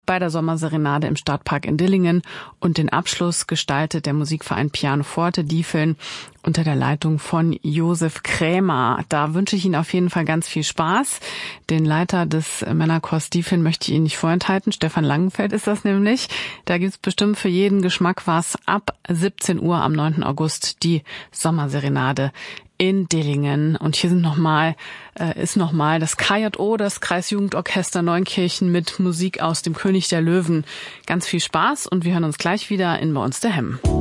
bei der Sommerserenade im Stadtpark in Dillingen und den Abschluss gestaltet der Musikverein Pianoforte Diefeln unter der Leitung von Josef Krämer. Da wünsche ich Ihnen auf jeden Fall ganz viel Spaß. Den Leiter des Männerchors Diefeln möchte ich Ihnen nicht vorenthalten. Stefan Langenfeld ist das nämlich. Da gibt's bestimmt für jeden Geschmack was. Ab 17 Uhr am 9. August die Sommerserenade in Dillingen. Und hier ist nochmal das KJO, das Kreisjugendorchester Neunkirchen mit Musik aus dem König der Löwen. Ganz viel Spaß und wir hören uns gleich wieder in Bei uns der Hemm.